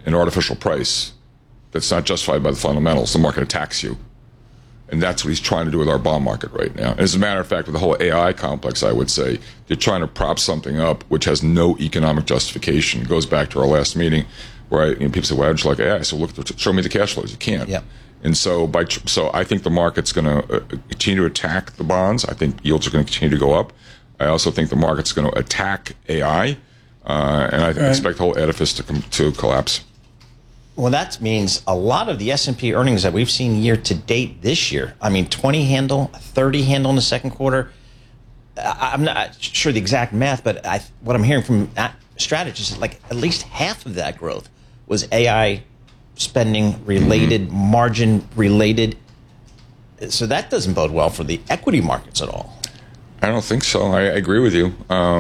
an artificial price that's not justified by the fundamentals, the market attacks you. And that's what he's trying to do with our bond market right now. And as a matter of fact, with the whole AI complex, I would say, they're trying to prop something up which has no economic justification. It goes back to our last meeting where people say, why don't you like AI? So look, show me the cash flows. You can't. Yep. And so I think the market's going to continue to attack the bonds. I think yields are going to continue to go up. I also think the market's going to attack AI. And I expect the whole edifice to collapse. Well, that means a lot of the S&P earnings that we've seen year to date this year, I mean, 20 handle, 30 handle in the second quarter. I'm not sure the exact math, but what I'm hearing from strategists is like at least half of that growth was AI spending related, margin related. So that doesn't bode well for the equity markets at all. I don't think so. I agree with you.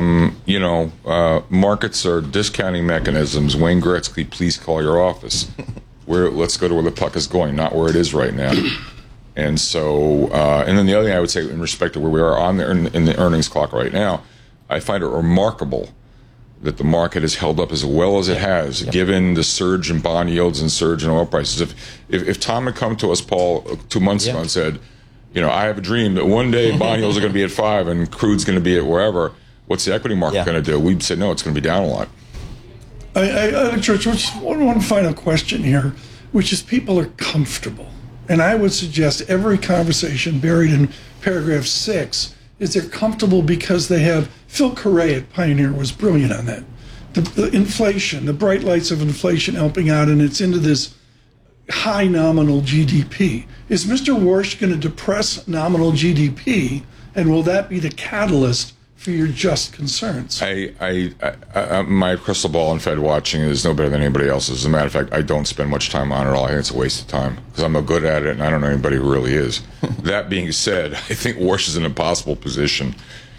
Markets are discounting mechanisms. Wayne Gretzky, please call your office. Let's go to where the puck is going, not where it is right now. And so, and then the other thing I would say in respect to where we are in the earnings clock right now, I find it remarkable that the market has held up as well as it has, given the surge in bond yields and surge in oil prices. If Tom had come to us, Paul, 2 months ago and said, I have a dream that one day bond yields are going to be at 5 and crude's going to be at wherever. What's the equity market going to do? We'd say, no, it's going to be down a lot. George, just one final question here, which is people are comfortable. And I would suggest every conversation buried in paragraph 6 is they're comfortable because they have, Phil Correa at Pioneer was brilliant on that. The inflation, the bright lights of inflation helping out, and it's into this high nominal GDP. Is Mr. Warsh going to depress nominal GDP, and will that be the catalyst for your just concerns? My crystal ball on Fed watching is no better than anybody else's. As a matter of fact, I don't spend much time on it at all. I think it's a waste of time because I'm no good at it, and I don't know anybody who really is. That being said, I think Warsh is in an impossible position.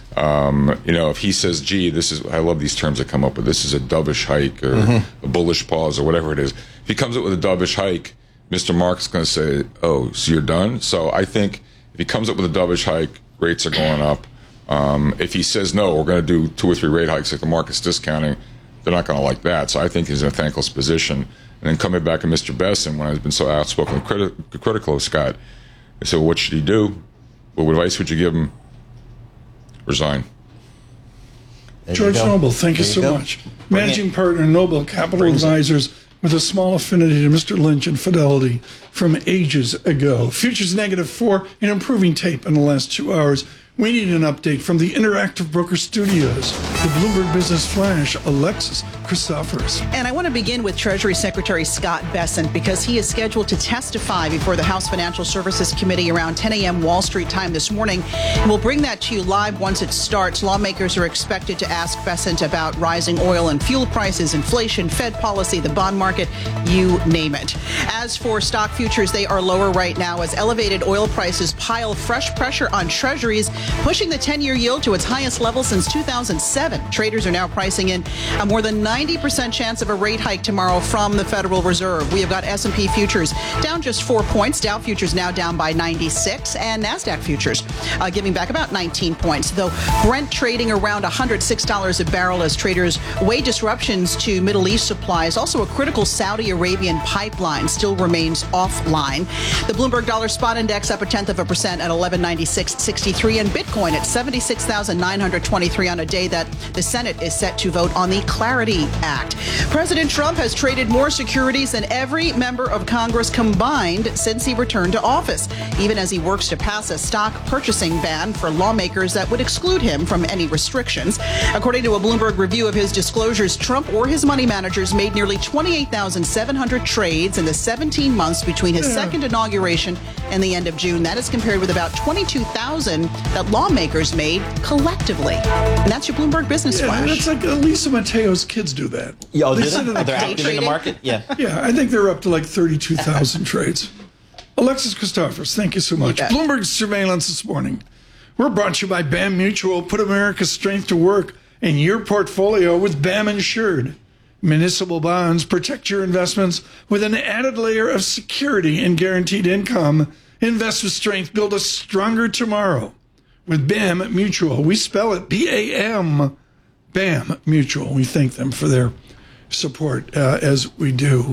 If he says, gee, I love these terms that come up with, this is a dovish hike or a bullish pause or whatever it is. If he comes up with a dovish hike, Mr. Mark's going to say, oh, so you're done? So I think if he comes up with a dovish hike, rates are going up. If he says, no, we're going to do 2 or 3 rate hikes, like the market's discounting, they're not going to like that. So I think he's in a thankless position. And then coming back to Mr. Besson, when I've been so outspoken and critical of Scott, I said, well, what should he do? What advice would you give him? Resign. George Noble, thank you so much. Managing partner, Noble Capital Advisors, with a small affinity to Mr. Lynch and Fidelity from ages ago. Futures -4 and improving tape in the last 2 hours. We need an update from the Interactive Broker Studios, the Bloomberg Business Flash, Alexis Christoforous. And I want to begin with Treasury Secretary Scott Bessent because he is scheduled to testify before the House Financial Services Committee around 10 a.m. Wall Street time this morning. And we'll bring that to you live once it starts. Lawmakers are expected to ask Bessent about rising oil and fuel prices, inflation, Fed policy, the bond market, you name it. As for stock futures, they are lower right now as elevated oil prices pile fresh pressure on Treasuries, pushing the 10-year yield to its highest level since 2007. Traders are now pricing in a more than 90% chance of a rate hike tomorrow from the Federal Reserve. We have got S&P futures down just 4 points. Dow futures now down by 96, and NASDAQ futures giving back about 19 points. Though Brent trading around $106 a barrel as traders weigh disruptions to Middle East supplies. Also, a critical Saudi Arabian pipeline still remains offline. The Bloomberg Dollar Spot Index up 0.1% at 1196.63, and Bitcoin at 76,923 on a day that the Senate is set to vote on the Clarity Act. President Trump has traded more securities than every member of Congress combined since he returned to office, even as he works to pass a stock purchasing ban for lawmakers that would exclude him from any restrictions. According to a Bloomberg review of his disclosures, Trump or his money managers made nearly 28,700 trades in the 17 months between his second inauguration and the end of June. That is compared with about 22,000 that lawmakers made collectively. And that's your Bloomberg Business Flash. That's like Lisa Mateo's kids do that. Yo, they're active in the market? Yeah. Yeah, I think they're up to like 32,000 trades. Alexis Christoforous, thank you so much. Bloomberg Surveillance this morning. We're brought to you by BAM Mutual. Put America's strength to work in your portfolio with BAM Insured. Municipal bonds protect your investments with an added layer of security and guaranteed income. Invest with strength. Build a stronger tomorrow. With BAM Mutual. We spell it B-A-M, BAM Mutual. We thank them for their support as we do.